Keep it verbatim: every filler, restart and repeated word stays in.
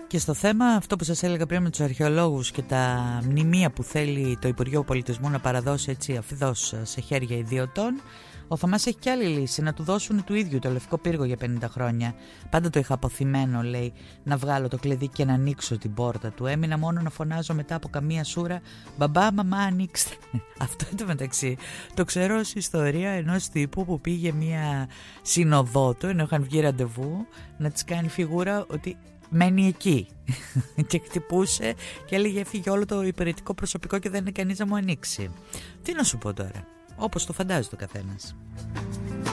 Και στο θέμα αυτό που σας έλεγα πριν με τους αρχαιολόγους και τα μνημεία που θέλει το Υπουργείο Πολιτισμού να παραδώσει έτσι αφιδώς σε χέρια ιδιωτών, ο Θωμάς έχει και άλλη λύση, να του δώσουν του ίδιου το Λευκό Πύργο για πενήντα χρόνια. Πάντα το είχα αποθυμένο, λέει, να βγάλω το κλειδί και να ανοίξω την πόρτα του. Έμεινα μόνο να φωνάζω μετά από καμία σούρα «Μπαμπά, μαμά, ανοίξτε». Αυτό εντωμεταξύ το ξέρω ως ιστορία ενός τύπου που πήγε μια συνοδό του, ενώ είχαν βγει ραντεβού, να της κάνει φιγούρα ότι μένει εκεί. Και χτυπούσε και έλεγε έφυγε όλο το υπηρετικό προσωπικό και δεν είναι κανείς να μου ανοίξει. Τι να σου πω τώρα, όπως το φαντάζει το καθένας.